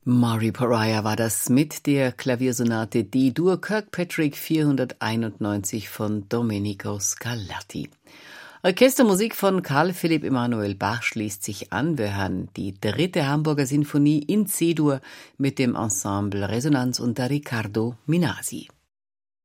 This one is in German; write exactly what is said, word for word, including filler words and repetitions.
Maury Pariah war das mit der Klaviersonate D-Dur Kirkpatrick vierhunderteinundneunzig von Domenico Scarlatti. Orchestermusik von Carl Philipp Emanuel Bach schließt sich an. Wir hören die dritte Hamburger Sinfonie in C-Dur mit dem Ensemble Resonanz unter Riccardo Minasi.